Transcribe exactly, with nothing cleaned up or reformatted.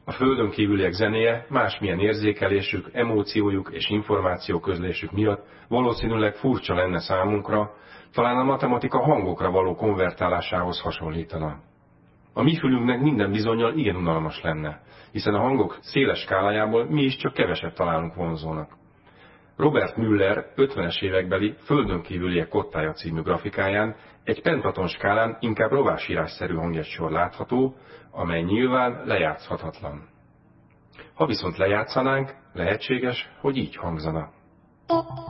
A földön kívüliek zenéje másmilyen érzékelésük, emóciójuk és információközlésük miatt valószínűleg furcsa lenne számunkra, talán a matematika hangokra való konvertálásához hasonlítana. A mi fülünknek minden bizonnyal igen unalmas lenne, hiszen a hangok széles skálájából mi is csak keveset találunk vonzónak. Robert Müller ötvenes évekbeli Földön kívüliek kottája című grafikáján egy pentaton skálán inkább rovásírásszerű hangjegysor látható, amely nyilván lejátszhatatlan. Ha viszont lejátszanánk, lehetséges, hogy így hangzana.